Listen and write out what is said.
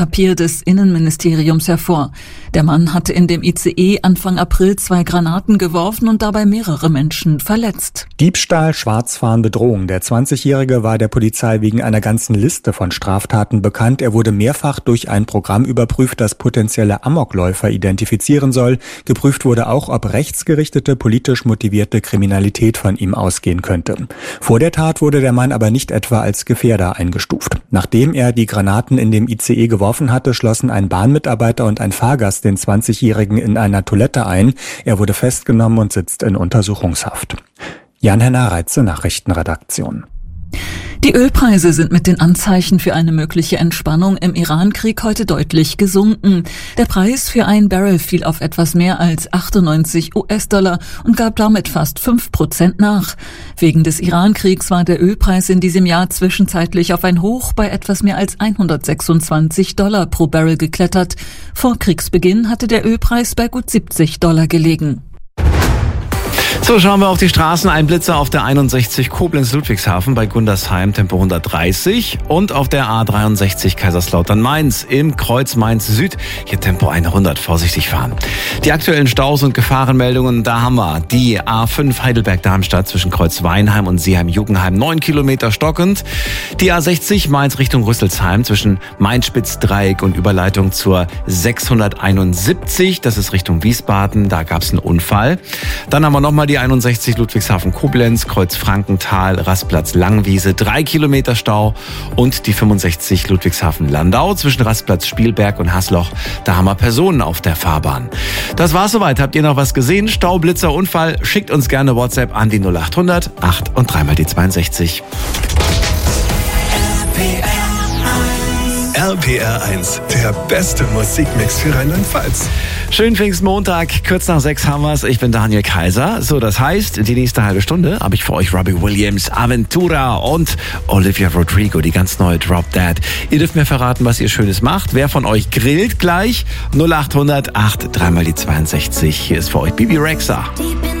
Papier des Innenministeriums hervor. Der Mann hatte in dem ICE Anfang April 2 Granaten geworfen und dabei mehrere Menschen verletzt. Diebstahl, Schwarzfahren, Bedrohung. Der 20-Jährige war der Polizei wegen einer ganzen Liste von Straftaten bekannt. Er wurde mehrfach durch ein Programm überprüft, das potenzielle Amokläufer identifizieren soll. Geprüft wurde auch, ob rechtsgerichtete, politisch motivierte Kriminalität von ihm ausgehen könnte. Vor der Tat wurde der Mann aber nicht etwa als Gefährder eingestuft. Nachdem er die Granaten in dem ICE geworfen hatte, schlossen ein Bahnmitarbeiter und ein Fahrgast den 20-Jährigen in einer Toilette ein. Er wurde festgenommen und sitzt in Untersuchungshaft. Jan-Henner Reitze, Nachrichtenredaktion. Die Ölpreise sind mit den Anzeichen für eine mögliche Entspannung im Iran-Krieg heute deutlich gesunken. Der Preis für ein Barrel fiel auf etwas mehr als 98 US-Dollar und gab damit fast 5% nach. Wegen des Iran-Kriegs war der Ölpreis in diesem Jahr zwischenzeitlich auf ein Hoch bei etwas mehr als 126 Dollar pro Barrel geklettert. Vor Kriegsbeginn hatte der Ölpreis bei gut 70 Dollar gelegen. So, schauen wir auf die Straßen. Ein Blitzer auf der 61 Koblenz-Ludwigshafen bei Gundersheim, Tempo 130. Und auf der A63 Kaiserslautern-Mainz im Kreuz Mainz-Süd. Hier Tempo 100, vorsichtig fahren. Die aktuellen Staus und Gefahrenmeldungen, da haben wir die A5 Heidelberg-Darmstadt zwischen Kreuz Weinheim und Seeheim-Jugenheim, 9 Kilometer stockend. Die A60 Mainz Richtung Rüsselsheim zwischen Mainz-Spitz-Dreieck und Überleitung zur 671. Das ist Richtung Wiesbaden, da gab es einen Unfall. Dann haben wir nochmal die 61 Ludwigshafen-Koblenz, Kreuz Frankenthal, Rastplatz Langwiese, 3 Kilometer Stau. Und die 65 Ludwigshafen-Landau zwischen Rastplatz Spielberg und Hasloch. Da haben wir Personen auf der Fahrbahn. Das war's soweit. Habt ihr noch was gesehen? Stau, Blitzer, Unfall? Schickt uns gerne WhatsApp an die 0800 8 und 3 mal die 62. RPR 1, der beste Musikmix für Rheinland-Pfalz. Schönen Pfingstmontag, kurz nach 6 haben wir's. Ich bin Daniel Kaiser. So, das heißt, die nächste halbe Stunde habe ich für euch Robbie Williams, Aventura und Olivia Rodrigo, die ganz neue Drop Dead. Ihr dürft mir verraten, was ihr Schönes macht. Wer von euch grillt gleich? 0800 8 3 mal die 62. Hier ist für euch Bibi Rexha.